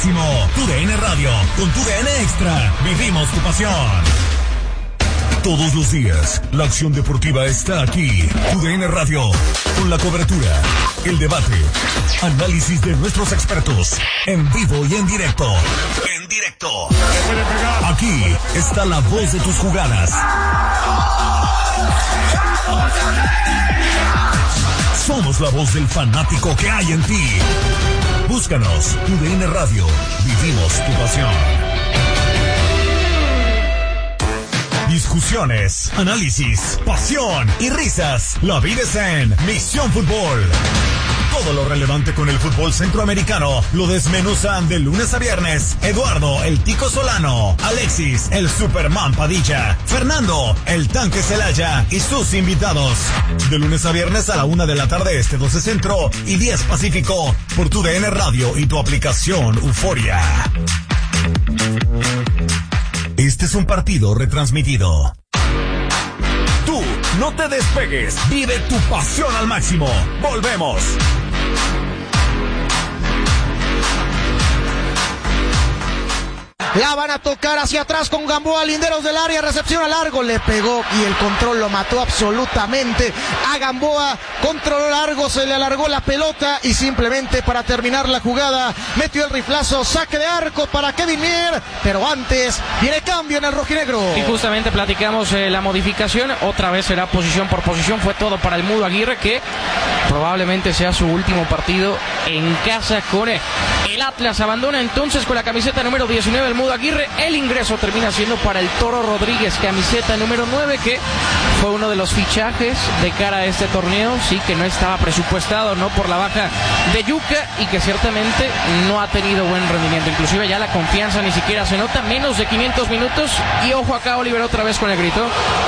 TUDN Radio, con TUDN Extra, vivimos tu pasión. Todos los días, la acción deportiva está aquí. TUDN Radio, con la cobertura, el debate, análisis de nuestros expertos, en vivo y en directo. En directo. Aquí está la voz de tus jugadas. Somos la voz del fanático que hay en ti. Búscanos, TUDN Radio, vivimos tu pasión. Discusiones, análisis, pasión y risas. La vida es en Misión Fútbol. Todo lo relevante con el fútbol centroamericano lo desmenuzan de lunes a viernes Eduardo el Tico Solano, Alexis el Superman Padilla, Fernando el Tanque Celaya y sus invitados. De lunes a viernes a la 1 de la tarde este 12 Centro y 10 Pacífico por TUDN Radio y tu aplicación Euforia. Este es un partido retransmitido. Tú no te despegues, vive tu pasión al máximo. Volvemos. La van a tocar hacia atrás con Gamboa, linderos del área, recepción a largo, le pegó y el control lo mató absolutamente a Gamboa. Controló largo, se le alargó la pelota y simplemente para terminar la jugada metió el riflazo, saque de arco para Kevin Mier, pero antes viene cambio en el rojinegro. Y justamente platicamos la modificación, otra vez será posición por posición, fue todo para el Mudo Aguirre, que probablemente sea su último partido en casa con el Atlas. Abandona entonces con la camiseta número 19 el Mudo Aguirre. El ingreso termina siendo para el Toro Rodríguez, camiseta número 9, que fue uno de los fichajes de cara a este torneo, sí, que no estaba presupuestado, ¿no?, por la baja de Yuca, y que ciertamente no ha tenido buen rendimiento. Inclusive ya la confianza ni siquiera se nota, menos de 500 minutos, y ojo acá Oliver otra vez con el grito.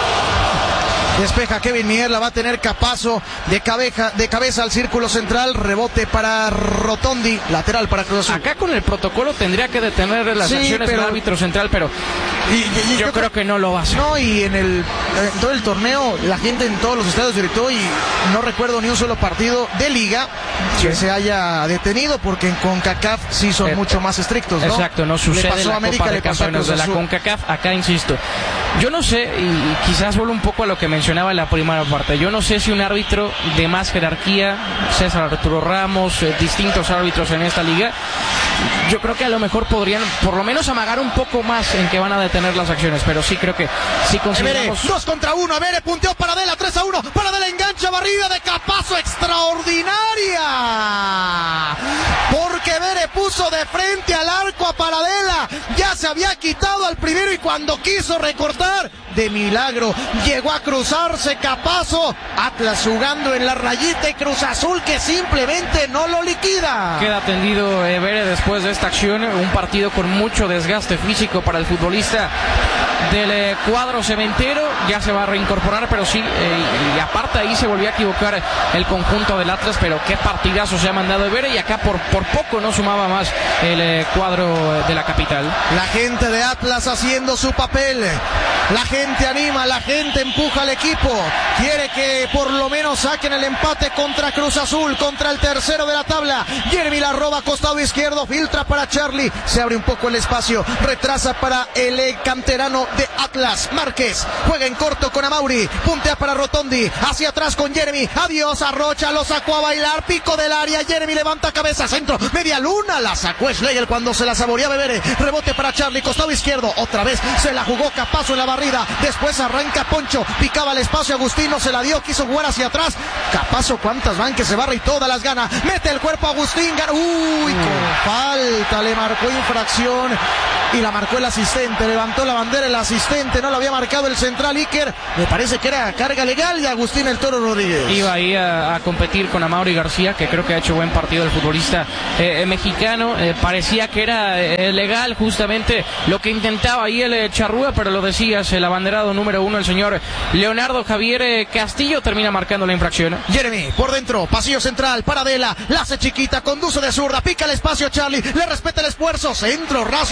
Despeja Kevin Mier, la va a tener Capazo de cabeza al círculo central, rebote para Rotondi, lateral para Cruz Azul. Acá con el protocolo tendría que detener las acciones del árbitro central, pero yo creo que no lo va a hacer. No, y en todo el torneo, la gente en todos los estadios gritó, y no recuerdo ni un solo partido de liga que se haya detenido, porque en CONCACAF sí son mucho más estrictos, ¿no? Exacto, no sucede pasó la América, Copa de Campeones de la CONCACAF. Acá insisto, yo no sé, y quizás vuelvo un poco a lo que mencionaba en la primera parte, yo no sé si un árbitro de más jerarquía, César Arturo Ramos, distintos árbitros en esta liga, yo creo que a lo mejor podrían por lo menos amagar un poco más en que van a detener las acciones, pero sí creo que sí consideramos... 2 contra 1, Evere punteó para Adela, 3-1, para Adela, engancha, barrida de Capazo extraordinaria, porque Evere puso de frente al arco a Paradela, ya se había quitado al primero y cuando quiso recortar, de milagro llegó a cruzarse Capazo. Atlas jugando en la rayita y Cruz Azul que simplemente no lo liquida. Queda tendido Evere después de esta acción, un partido con mucho desgaste físico para el futbolista del cuadro cementero, ya se va a reincorporar, pero sí, y aparte ahí se volvió a equivocar el conjunto del Atlas, pero qué partidazo se ha mandado Evere, y acá por poco no sumaba más el cuadro de la capital. La gente de Atlas haciendo su papel, la gente anima, la gente empuja al equipo, quiere que por lo menos saquen el empate contra Cruz Azul, contra el tercero de la tabla. Jeremy la roba, costado izquierdo, filtra para Charlie, se abre un poco el espacio, retrasa para el canterano de Atlas, Márquez, juega en corto con Amauri, puntea para Rotondi, hacia atrás con Jeremy, adiós a Rocha, lo sacó a bailar, pico del área, Jeremy levanta cabeza, centro, media luna, la sacó Schlegel cuando se la saboreaba Evere, rebote para Charlie, costado izquierdo, otra vez se la jugó Capazo en la barrida, después arranca Poncho, picaba el espacio, Agustín no se la dio, quiso jugar hacia atrás, Capazo cuántas van que se barra y todas las gana, mete el cuerpo Agustín, con falta, le marcó infracción y la marcó el asistente, levantó la bandera el asistente, no lo había marcado el central Iker, me parece que era carga legal de Agustín el Toro Rodríguez. Iba ahí a competir con Amaury García, que creo que ha hecho buen partido el futbolista mexicano, parecía que era legal justamente lo que intentaba ahí el Charrúa, pero lo decías, el abanderado número 1, el señor Leonardo Javier Castillo, termina marcando la infracción. Jeremy, por dentro, pasillo central, Paradela, la hace chiquita, conduce de zurda, pica el espacio Charlie, le respeta el esfuerzo, centro raso de Charlie,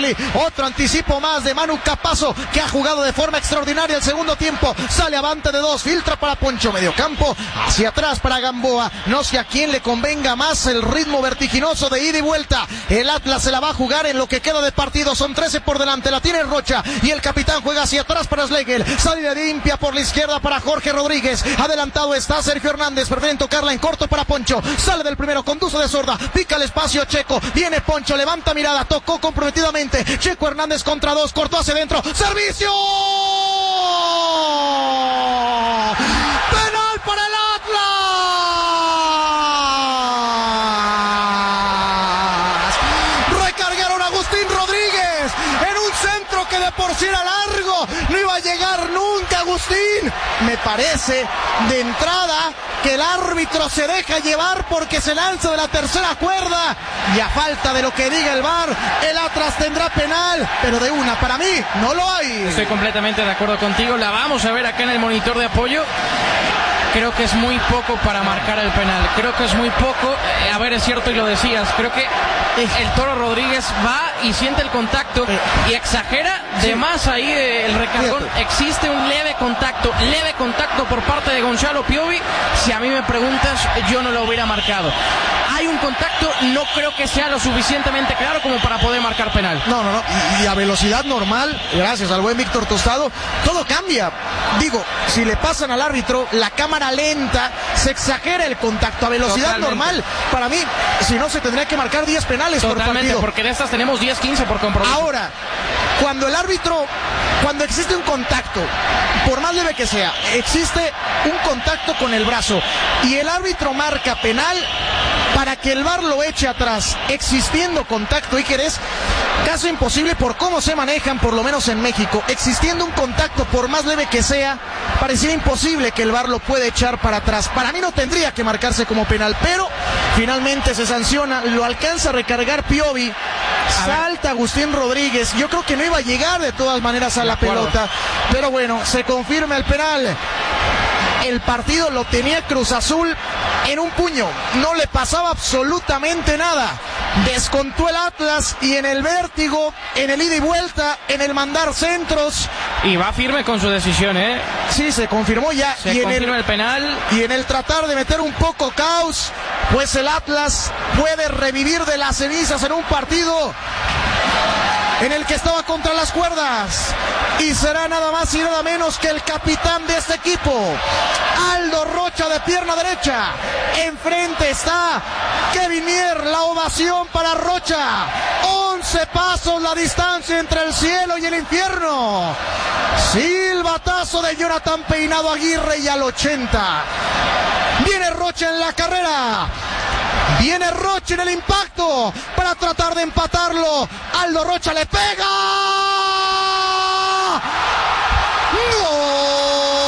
Piovi. Otro anticipo más de Manu Capazo, que ha jugado de forma extraordinaria el segundo tiempo. Sale avante de 2, filtra para Poncho, mediocampo, hacia atrás para Gamboa. No sé a quién le convenga más el ritmo vertiginoso de ida y vuelta. El Atlas se la va a jugar en lo que queda de partido. Son 13 por delante, la tiene Rocha y el capitán juega hacia atrás para Schlegel. Salida limpia por la izquierda para Jorge Rodríguez. Adelantado está Sergio Hernández, prefieren tocarla en corto para Poncho. Sale del primero, conduce de zurda, pica el espacio Checo. Viene Poncho, levanta mirada, tocó comprometidamente. Checo Hernández contra 2, cortó hacia adentro. ¡Servicio! ¡Penal para el Atlas! Recargaron a Agustín Rodríguez en un centro que de por sí era largo. No iba a llegar nunca Agustín. Me parece de entrada que el árbitro se deja llevar porque se lanza de la tercera cuerda y a falta de lo que diga el VAR, el Atlas tendrá penal, pero de una, para mí no lo hay. Estoy completamente de acuerdo contigo, la vamos a ver acá en el monitor de apoyo. Creo que es muy poco para marcar el penal, creo que es muy poco. A ver, es cierto y lo decías, creo que el Toro Rodríguez va y siente el contacto y exagera de más ahí el recargón. Existe un leve contacto por parte de Gonzalo Piovi. Si a mí me preguntas, yo no lo hubiera marcado. Hay un contacto, no creo que sea lo suficientemente claro como para poder marcar penal. No. Y a velocidad normal, gracias al buen Víctor Tostado, todo cambia. Digo, si le pasan al árbitro la cámara lenta, se exagera el contacto. A velocidad normal, para mí, si no, se tendría que marcar 10 penales por partido. Porque de estas tenemos 10-15 por compromiso. Ahora, cuando existe un contacto, por más leve que sea, existe un contacto con el brazo y el árbitro marca penal, para que el VAR lo eche atrás, existiendo contacto, y que es caso imposible por cómo se manejan, por lo menos en México. Existiendo un contacto, por más leve que sea, parecía imposible que el VAR lo pueda echar para atrás. Para mí no tendría que marcarse como penal, pero finalmente se sanciona, lo alcanza a recargar Piovi, salta Agustín Rodríguez. Yo creo que no iba a llegar de todas maneras a la pelota, pero bueno, se confirma el penal. El partido lo tenía Cruz Azul en un puño, no le pasaba absolutamente nada. Descontó el Atlas y en el vértigo, en el ida y vuelta, en el mandar centros. Y va firme con su decisión, ¿eh? Sí, se confirmó ya. Se confirma el penal. Y en el tratar de meter un poco caos, pues el Atlas puede revivir de las cenizas en un partido en el que estaba contra las cuerdas, y será nada más y nada menos que el capitán de este equipo, Aldo Rocha, de pierna derecha. Enfrente está Kevin Mier, la ovación para Rocha. 11 pasos la distancia entre el cielo y el infierno. Silbatazo de Jonathan Peinado Aguirre, y al 80 viene Rocha en la carrera. Viene Rocha en el impacto para tratar de empatarlo. Aldo Rocha le pega. ¡Gol!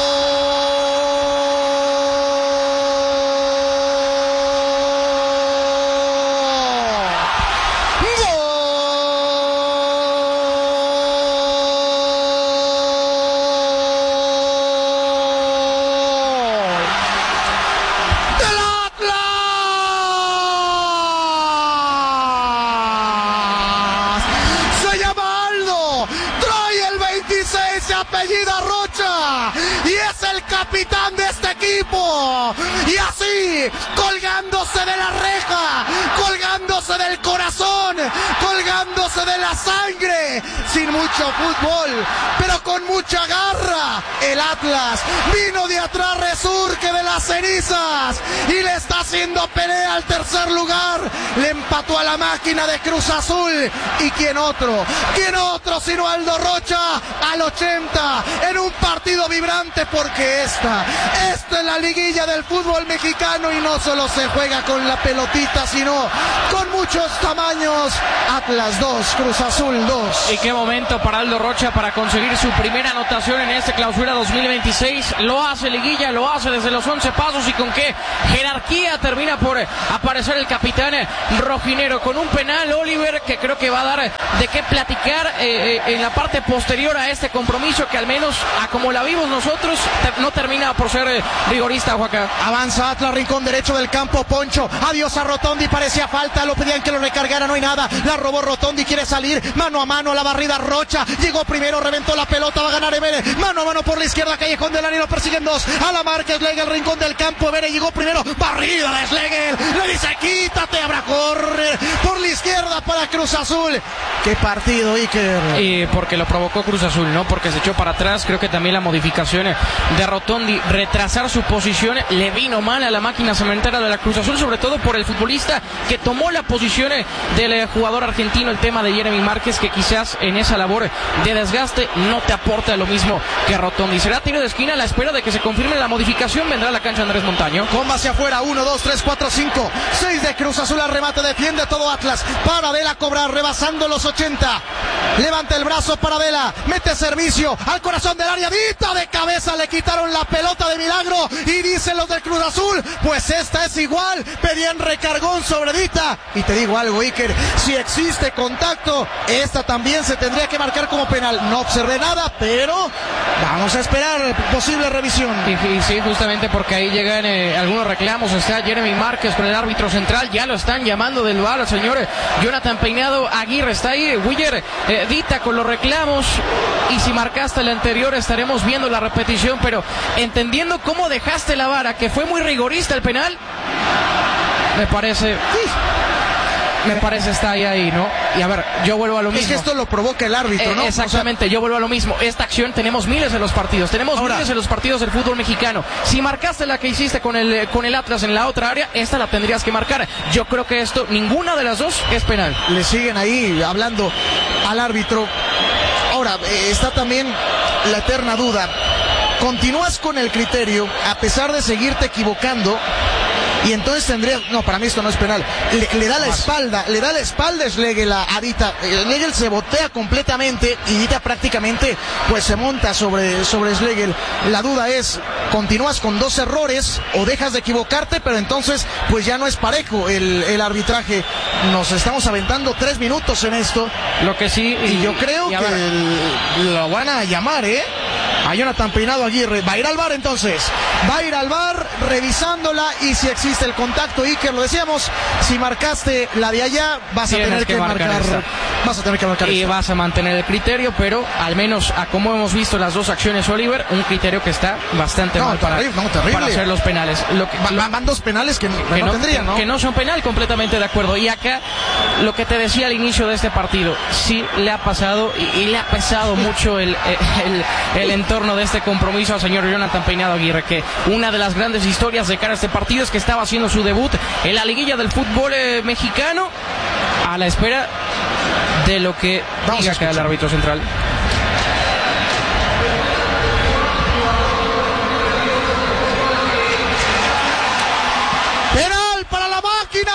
Apellida Rocha y es el capitán de este equipo, y así, colgándose de la reja, colgándose del corazón, colgándose de la sangre, sin mucho fútbol, pero con mucha garra, el Atlas vino de atrás, resurge de las cenizas y le está haciendo pelea al tercer lugar. Le empató a la máquina de Cruz Azul, y quién otro sino Aldo Rocha al 80 en un partido vibrante, porque esta es la liguilla del fútbol mexicano y no solo se juega con la pelotita, sino con muchos tamaños. Atlas 2, Cruz Azul 2. Y qué momento para Aldo Rocha para conseguir su primera anotación en este Clausura 2026. Lo hace liguilla, lo hace desde los 11 pasos, y con qué jerarquía termina por aparecer el capitán rojinero con un penal, Oliver, que creo que va a dar de qué platicar en la parte posterior a este compromiso, que al menos a como la vimos nosotros no termina por ser rigorista, Juaca. Avanza Atlas, rincón derecho del campo, Poncho, adiós a Rotondi, parecía falta, lo pedían que lo recargara, no hay nada, la robó Rotondi, quiere salir, mano a mano, la barrida Rocha, llegó primero, reventó la pelota, va a ganar Evere, mano a mano por la izquierda, Callejón del Área, lo persiguen dos, a la marca Schlegel, rincón del campo, Evere llegó primero, barrida de Schlegel, le dice quítate, habrá correr por la izquierda para Cruz Azul. Qué partido, Iker. Porque lo provocó Cruz Azul, ¿no? Porque se echó para atrás. Creo que también la modificación de Rotondi, retrasar su posición, le vino mal a la máquina cementera de la Cruz Azul, sobre todo por el futbolista que tomó la posición del jugador argentino, el tema de Jeremy Márquez, que quizás en esa labor de desgaste no te aporta lo mismo que Rotondi. Será tiro de esquina a la espera de que se confirme la modificación. Vendrá a la cancha Andrés Montaño. Comba hacia afuera, 1, 2, 3, 4, 5, 6 de Cruz Azul al remate, defiende todo Atlas, para Vela cobrar, rebasando los 80, levanta el brazo para Vela, mete servicio al corazón del área, Dita de cabeza, le quitaron la pelota de milagro, y dicen los del Cruz Azul, pues esta es igual, pedían recargón sobre Dita, y te digo algo, Iker, si existe contacto, esta también se tendría que marcar como penal. No observé nada, pero vamos a esperar posible revisión. Y sí, justamente porque ahí llegan algunos reclamos. Está Jeremy Márquez con el árbitro central, ya lo están llamando del VAR al señor Jonathan Peinado Aguirre, está ahí Willer Dita con los reclamos, y si marcaste el anterior estaremos viendo la repetición, pero entendiendo cómo dejaste la vara, que fue muy rigorista el penal, me parece está ahí, ¿no? Y a ver, yo vuelvo a lo mismo. Es que esto lo provoca el árbitro, ¿no? Exactamente, yo vuelvo a lo mismo. Esta acción tenemos miles en los partidos, miles en los partidos del fútbol mexicano. Si marcaste la que hiciste con el Atlas en la otra área, esta la tendrías que marcar. Yo creo que esto, ninguna de las dos es penal. Le siguen ahí hablando al árbitro. Ahora, está también la eterna duda. Continúas con el criterio, a pesar de seguirte equivocando, y entonces tendría, no, para mí esto no es penal, le da la espalda Schlegel a Dita, Schlegel se botea completamente y Dita prácticamente pues se monta sobre Schlegel. La duda es, continúas con dos errores o dejas de equivocarte, pero entonces pues ya no es parejo el arbitraje. Nos estamos aventando 3 minutos en esto, lo que sí, y yo creo que lo van a llamar, a Jonathan Peinado Aguirre. Va a ir al VAR entonces, va a ir al VAR revisándola, y si existe el contacto, Iker, lo decíamos, si marcaste la de allá, vas a tener que marcar y vas a mantener el criterio, pero al menos a como hemos visto las dos acciones, Oliver, un criterio que está bastante mal para hacer los penales. Van dos penales que no tendrían, ¿no? Que no son penal, completamente de acuerdo. Y acá, lo que te decía al inicio de este partido, sí le ha pasado y le ha pesado mucho el entorno de este compromiso al señor Jonathan Peinado Aguirre, que una de las grandes historias de cara a este partido es que estaba haciendo su debut en la liguilla del fútbol mexicano, a la espera de lo que diga acá el árbitro central. Penal para la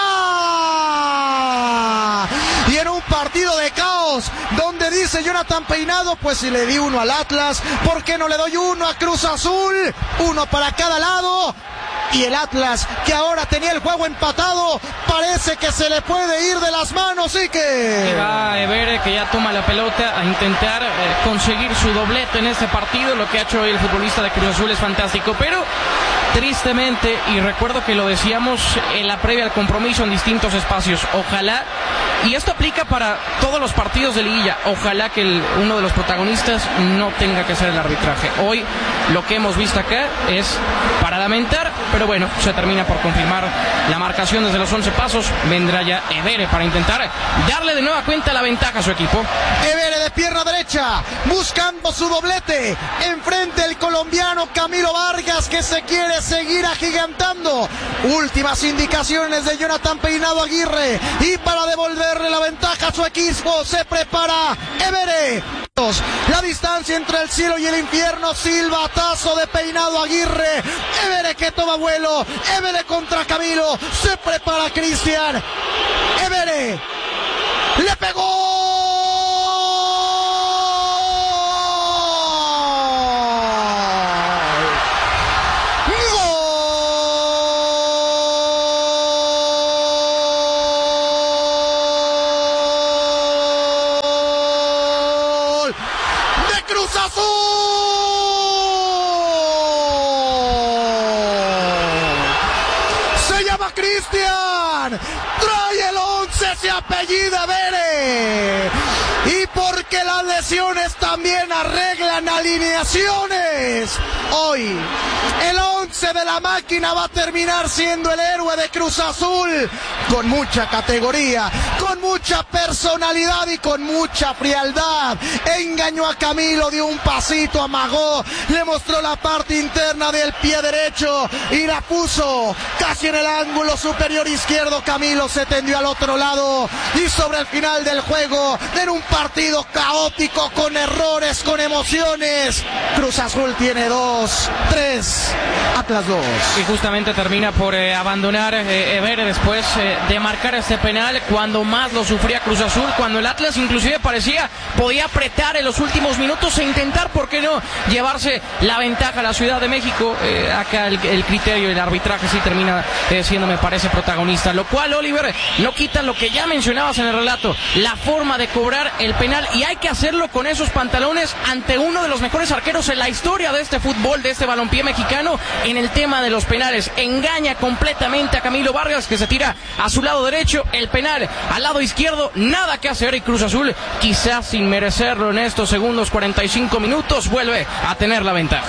máquina, y en un partido de caos donde dice Jonathan Peinado, pues si le di uno al Atlas, ¿por qué no le doy uno a Cruz Azul? Uno para cada lado. Y el Atlas, que ahora tenía el juego empatado, parece que se le puede ir de las manos, y que... Y va Evere, que ya toma la pelota a intentar conseguir su doblete en este partido. Lo que ha hecho el futbolista de Cruz Azul es fantástico, pero tristemente, y recuerdo que lo decíamos en la previa al compromiso en distintos espacios, ojalá, y esto aplica para todos los partidos de liguilla, ojalá que uno de los protagonistas no tenga que ser el arbitraje. Hoy lo que hemos visto acá es para lamentar, pero bueno, se termina por confirmar la marcación desde los 11 pasos. Vendrá ya Evere para intentar darle de nueva cuenta la ventaja a su equipo. Evere de pierna derecha, buscando su doblete. Enfrente el colombiano Camilo Vargas, que se quiere seguir agigantando. Últimas indicaciones de Jonathan Peinado Aguirre, y para devolverle la ventaja a su equipo se prepara Evere. La distancia entre el cielo y el infierno, silbatazo de Peinado Aguirre. Evere que toma vuelo, Evere contra Camilo, se prepara Cristian. Evere le pegó. Cristian, trae el 11, se apellida Evere. porque las lesiones también arreglan alineaciones. Hoy, el 11 de la máquina va a terminar siendo el héroe de Cruz Azul, con mucha categoría, con mucha personalidad y con mucha frialdad. Engañó a Camilo, dio un pasito, amagó, le mostró la parte interna del pie derecho y la puso casi en el ángulo superior izquierdo. Camilo se tendió al otro lado y sobre el final del juego, en un partido caótico, con errores, con emociones, Cruz Azul tiene 2, 3, Atlas 2. Y justamente termina por abandonar Ever después de marcar este penal cuando más lo sufría Cruz Azul, cuando el Atlas inclusive parecía podía apretar en los últimos minutos e intentar, ¿por qué no?, llevarse la ventaja a la Ciudad de México. Acá el criterio y el arbitraje sí termina siendo, me parece, protagonista, lo cual, Oliver, no quita lo que ya mencionabas en el relato, la forma de cobrar el penal, y hay que hacerlo con esos pantalones ante uno de los mejores arqueros en la historia de este fútbol, de este balompié mexicano, en el tema de los penales. Engaña completamente a Camilo Vargas, que se tira a su lado derecho, el penal al lado izquierdo, nada que hacer, y Cruz Azul, quizás sin merecerlo en estos segundos 45 minutos, vuelve a tener la ventaja.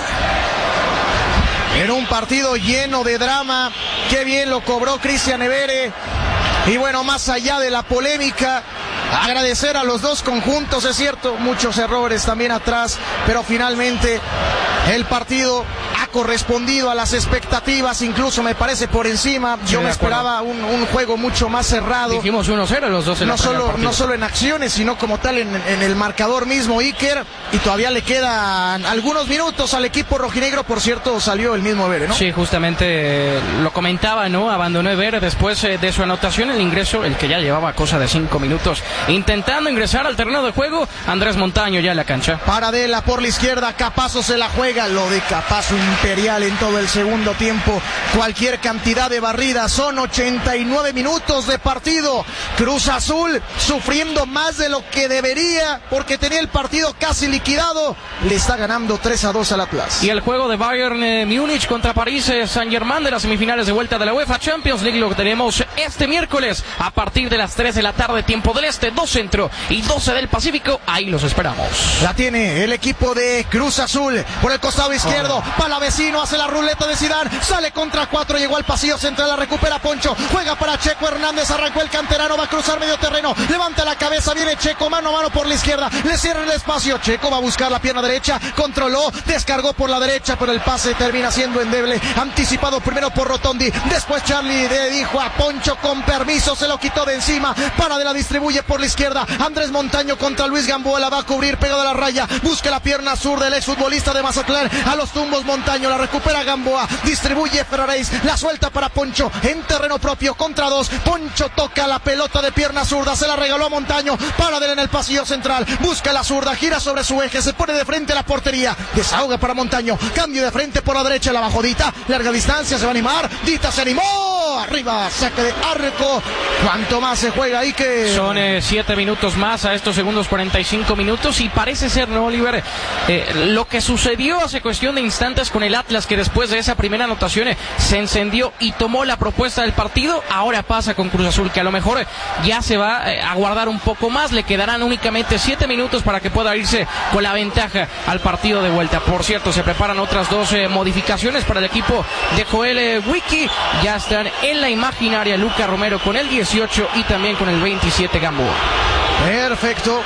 En un partido lleno de drama, qué bien lo cobró Cristian Evere. Y bueno, más allá de la polémica, agradecer a los dos conjuntos, es cierto, muchos errores también atrás, pero finalmente el partido ha correspondido a las expectativas, incluso me parece por encima. Yo me esperaba un juego mucho más cerrado. Dijimos 1-0 los dos en no solo en acciones, sino como tal en el marcador mismo. Iker, y todavía le quedan algunos minutos al equipo rojinegro. Por cierto, salió el mismo Evere, ¿no? Sí, justamente lo comentaba, ¿no? Abandonó Evere después de su anotación, el ingreso, el que ya llevaba cosa de 5 minutos intentando ingresar al terreno de juego. Andrés Montaño ya en la cancha. Paradela por la izquierda, Capazo se la juega. Lo de Capazo imperial en todo el segundo tiempo. Cualquier cantidad de barridas. Son 89 minutos de partido. Cruz Azul sufriendo más de lo que debería, porque tenía el partido casi liquidado. Le está ganando 3-2 al Atlas. Y el juego de Bayern Múnich contra París Saint-Germain de las semifinales de vuelta de la UEFA Champions League lo tenemos este miércoles a partir de las 3 de la tarde, tiempo del Este, 2 Centro y 12 del Pacífico. Ahí los esperamos. La tiene el equipo de Cruz Azul por el costado izquierdo. Palavecino hace la ruleta de Zidane, sale contra 4, llegó al pasillo central, la recupera Poncho, juega para Checo Hernández, arrancó el canterano, va a cruzar medio terreno, levanta la cabeza, viene Checo, mano a mano por la izquierda, le cierra el espacio, Checo va a buscar la pierna derecha, controló, descargó por la derecha, pero el pase termina siendo endeble, anticipado primero por Rotondi, después Charlie le dijo a Poncho con permiso, se lo quitó de encima, Paradela distribuye por la izquierda, Andrés Montaño contra Luis Gamboa, la va a cubrir pegado a la raya, busca la pierna sur del exfutbolista de Mazatlán, a los tumbos Montaño, la recupera Gamboa, distribuye Ferraréis, la suelta para Poncho, en terreno propio, contra 2, Poncho toca la pelota de pierna zurda, se la regaló a Montaño, Paradela en el pasillo central, busca la zurda, gira sobre su eje, se pone de frente a la portería, desahoga para Montaño, cambio de frente por la derecha, la bajó Dita, larga distancia, se va a animar, Dita se animó, arriba, saque de arco, cuanto más se juega ahí que... Son 7 minutos más a estos segundos 45 minutos y parece ser, ¿no, Oliver? Lo que sucedió hace cuestión de instantes con el Atlas, que después de esa primera anotación se encendió y tomó la propuesta del partido, ahora pasa con Cruz Azul, que a lo mejor ya se va a guardar un poco más, le quedarán únicamente 7 minutos para que pueda irse con la ventaja al partido de vuelta. Por cierto, se preparan otras 2 modificaciones para el equipo de Joel Wiki, ya están en la imaginaria Luca Romero con el 18 y también con el 27 Gamboa. Perfecto.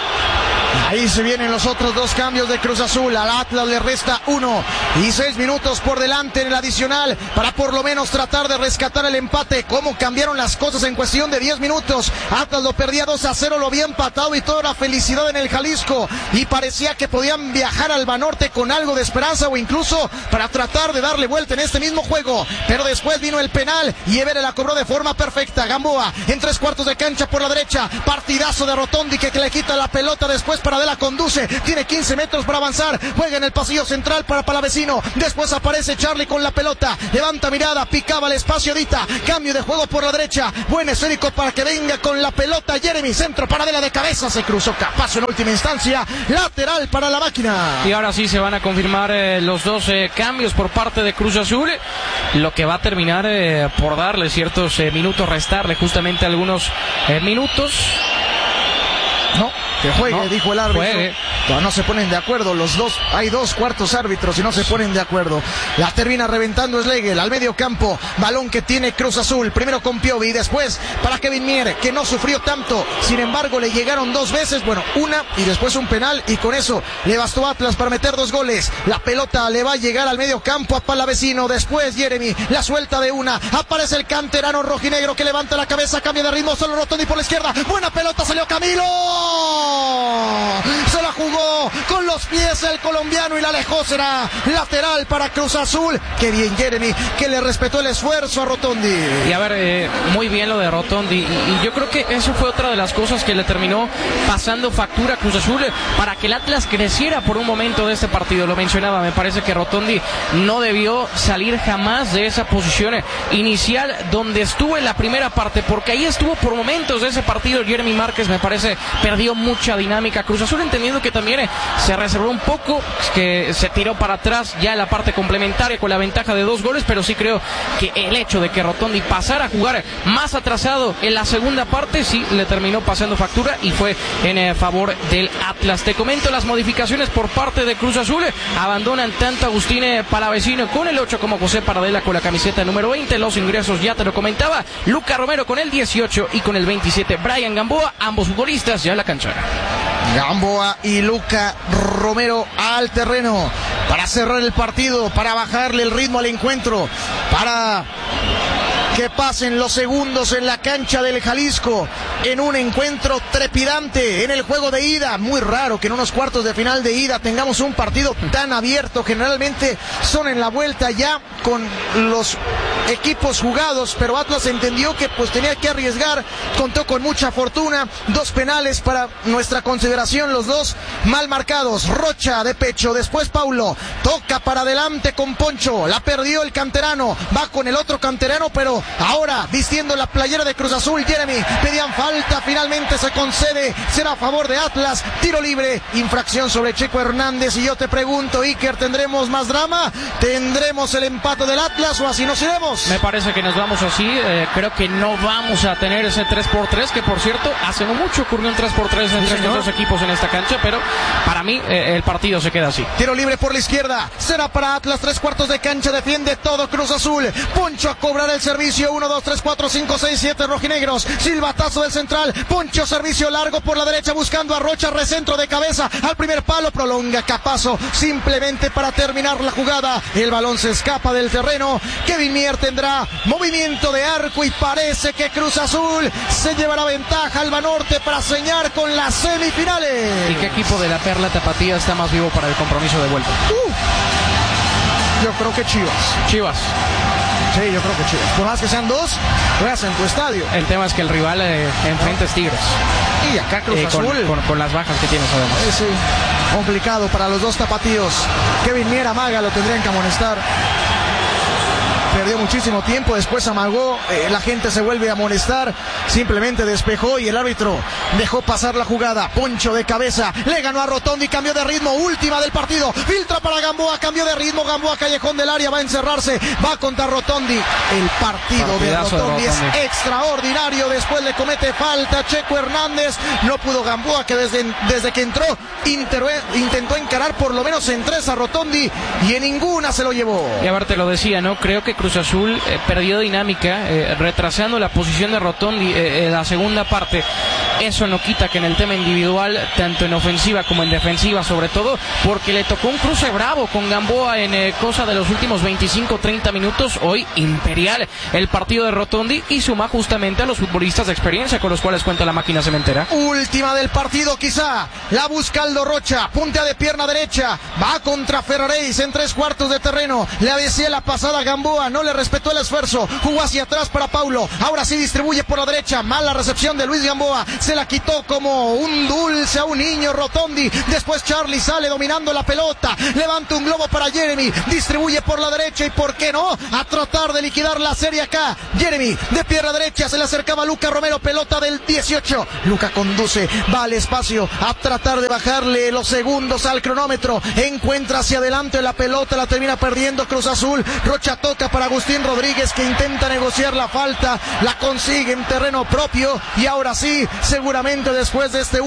Ahí se vienen los otros 2 cambios de Cruz Azul. Al Atlas le resta 1 y 6 minutos por delante en el adicional para por lo menos tratar de rescatar el empate. Cómo cambiaron las cosas en cuestión de 10 minutos. Atlas lo perdía 2-0, lo había empatado y toda la felicidad en el Jalisco. Y parecía que podían viajar al Banorte con algo de esperanza o incluso para tratar de darle vuelta en este mismo juego. Pero después vino el penal y Evere la cobró de forma perfecta. Gamboa en 3/4 de cancha por la derecha. Partidazo de Rotondi que le quita la pelota después. Paradela conduce, tiene 15 metros para avanzar, juega en el pasillo central para Palavecino, después aparece Charlie con la pelota, levanta mirada, picaba el espacio Dita, cambio de juego por la derecha, buen esférico para que venga con la pelota Jeremy, centro, Paradela de cabeza, se cruzó Capazo en última instancia, lateral para la máquina. Y ahora sí se van a confirmar los 2 cambios por parte de Cruz Azul, lo que va a terminar por darle ciertos minutos, restarle justamente algunos minutos. No, Que juegue, No, dijo el árbitro. juegue. No se ponen de acuerdo los dos. Hay dos cuartos árbitros y no se ponen de acuerdo. La termina reventando Schlegel al medio campo. Balón que tiene Cruz Azul. Primero con Piovi, después para Kevin Mier, que no sufrió tanto. Sin embargo, le llegaron dos veces. Bueno, una y después un penal. Y con eso le bastó a Atlas para meter 2 goles. La pelota le va a llegar al medio campo a Palavecino. Después Jeremy la suelta de una. Aparece el canterano rojinegro que levanta la cabeza, cambia de ritmo. Solo Rotondi por la izquierda. Buena pelota, salió Camilo. Se la jugó con los pies el colombiano y la alejó. Será lateral para Cruz Azul. Qué bien Jeremy, que le respetó el esfuerzo a Rotondi. Y a ver, muy bien lo de Rotondi. Y yo creo que eso fue otra de las cosas que le terminó pasando factura a Cruz Azul para que el Atlas creciera por un momento de este partido. Lo mencionaba, me parece que Rotondi no debió salir jamás de esa posición inicial donde estuvo en la primera parte, porque ahí estuvo por momentos de ese partido. Jeremy Márquez, me parece, perdió mucha dinámica. Cruz Azul, entendiendo que también se reservó un poco, que se tiró para atrás ya en la parte complementaria con la ventaja de 2 goles, pero sí creo que el hecho de que Rotondi pasara a jugar más atrasado en la segunda parte sí le terminó pasando factura y fue en favor del Atlas. Te comento las modificaciones por parte de Cruz Azul. Abandonan tanto Agustín Palavecino con el 8 como José Paradela con la camiseta número 20. Los ingresos ya te lo comentaba. Luca Romero con el 18 y con el 27 Brian Gamboa, ambos futbolistas ya en la cancha. Gamboa y Luca Romero al terreno para cerrar el partido, para bajarle el ritmo al encuentro, para que pasen los segundos en la cancha del Jalisco en un encuentro trepidante en el juego de ida. Muy raro que en unos cuartos de final de ida tengamos un partido tan abierto. Generalmente son en la vuelta ya con los equipos jugados, pero Atlas entendió que pues tenía que arriesgar, contó con mucha fortuna. 2 penales para nuestra consideración, los 2 mal marcados. Rocha de pecho, después Paulo toca para adelante con Poncho, la perdió el canterano, va con el otro canterano, pero ahora vistiendo la playera de Cruz Azul. Jeremy, pedían falta, finalmente se concede, será a favor de Atlas. Tiro libre, infracción sobre Checo Hernández. Y yo te pregunto, Iker, ¿tendremos más drama? ¿Tendremos el empate del Atlas o así nos iremos? Me parece que nos vamos así. Creo que no vamos a tener ese 3-3, que por cierto hace no mucho ocurrió un 3-3 entre estos dos equipos en esta cancha, pero para mí el partido se queda así. Tiro libre por la izquierda, será para Atlas. 3 cuartos de cancha, defiende todo Cruz Azul. Poncho a cobrar el servicio. 1, 2, 3, 4, 5, 6, 7 rojinegros. Silbatazo del central. Poncho, servicio largo por la derecha buscando a Rocha, recentro de cabeza al primer palo, prolonga Capazo simplemente para terminar la jugada. El balón se escapa del terreno. Kevin Mier tendrá movimiento de arco y parece que Cruz Azul se llevará ventaja. Alba Norte para señar con las semifinales. ¿Y qué equipo de la Perla Tapatía está más vivo para el compromiso de vuelta? Yo creo que Chivas. Sí, yo creo que Chivas. Por más que sean 2, juegas en tu estadio. El tema es que el rival enfrente es Tigres. Y acá Cruz Azul. Con las bajas que tienes además. Sí, complicado para los 2 tapatíos. Kevin Mier amaga, lo tendrían que amonestar. Perdió muchísimo tiempo, después amagó, la gente se vuelve a amonestar, simplemente despejó y el árbitro dejó pasar la jugada. Poncho de cabeza, le ganó a Rotondi, cambió de ritmo, última del partido, filtra para Gamboa, cambió de ritmo, Gamboa callejón del área, va a encerrarse, va contra Rotondi. El partido de Rotondi es extraordinario, después le comete falta Checo Hernández, no pudo Gamboa, que desde que entró intentó encarar por lo menos en 3 a Rotondi y en ninguna se lo llevó. Y a ver, te lo decía, ¿no? Creo que Cruz Azul perdió dinámica, retrasando la posición de Rotondi en la segunda parte. Eso no quita que en el tema individual, tanto en ofensiva como en defensiva, sobre todo, porque le tocó un cruce bravo con Gamboa en cosa de los últimos 25-30 minutos. Hoy imperial el partido de Rotondi y suma justamente a los futbolistas de experiencia con los cuales cuenta la máquina cementera. Última del partido quizá, la busca Aldo Rocha, puntea de pierna derecha, va contra Ferraréis en 3 cuartos de terreno, le decía la pasada a Gamboa, no le respetó el esfuerzo, jugó hacia atrás para Paulo, ahora sí distribuye por la derecha, mala recepción de Luis Gamboa, se la quitó como un dulce a un niño Rotondi, después Charlie sale dominando la pelota, levanta un globo para Jeremy, distribuye por la derecha y por qué no, a tratar de liquidar la serie acá. Jeremy de pierna derecha, se le acercaba Luca Romero, pelota del 18, Luca conduce, va al espacio a tratar de bajarle los segundos al cronómetro, encuentra hacia adelante la pelota, la termina perdiendo Cruz Azul. Rocha toca para Agustín Rodríguez, que intenta negociar la falta, la consigue en terreno propio y ahora sí, seguramente después de este último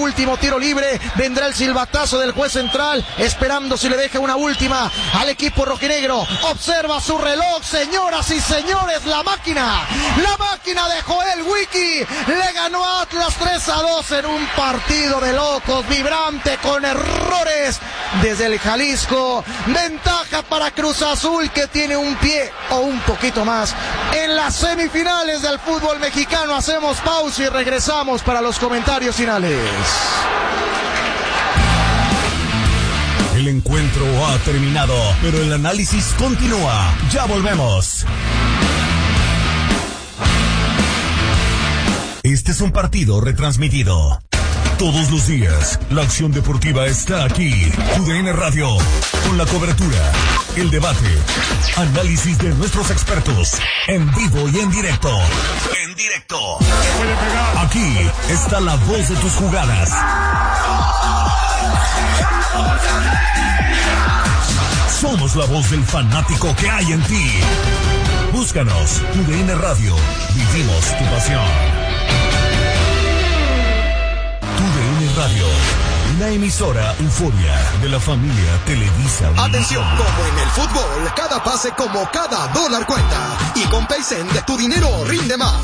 tiro libre. Vendrá el silbatazo del juez central, esperando si le deja una última al equipo rojinegro. Observa su reloj, señoras y señores, la máquina de Joel Wiki le ganó a Atlas 3-2 en un partido de locos, vibrante, con errores desde el Jalisco. Ventaja para Cruz Azul, que tiene un pie o un poquito más en las semifinales del fútbol mexicano. Hacemos pausa y regresamos para los comentarios finales. El encuentro ha terminado, pero el análisis continúa. Ya volvemos. Este es un partido retransmitido. Todos los días, la acción deportiva está aquí. TUDN Radio, con la cobertura, el debate, análisis de nuestros expertos, en vivo y en directo. Aquí está la voz de tus jugadas. Somos la voz del fanático que hay en ti. Búscanos, TUDN Radio. Vivimos tu pasión. TUDN Radio, una emisora euforia de la familia Televisa. Atención, como en el fútbol, cada pase como cada dólar cuenta. Y con Paycen, tu dinero rinde más.